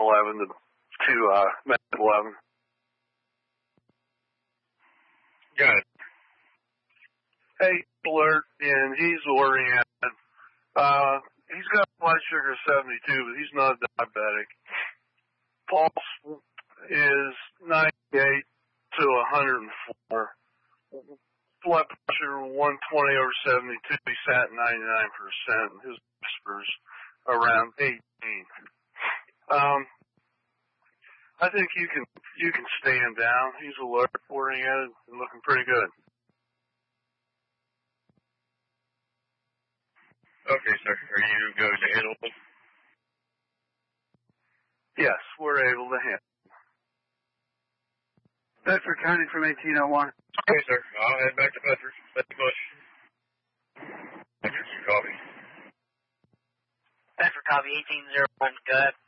11 to Med 11. Got it. Hey, alert, and he's oriented. He's got blood sugar 72, but he's not diabetic. Pulse is 98 to 104. Blood pressure 120 over 72. He sat 99%. His whispers around 18. I think you can stand down. He's alert, oriented, and looking pretty good. Okay, sir. Are you going to handle it? Yes, we're able to handle it. Bedford County from 1801. Okay, sir. I'll head back to Bedford. Thank you much. Bedford, copy. Bedford, copy 1801. Go ahead.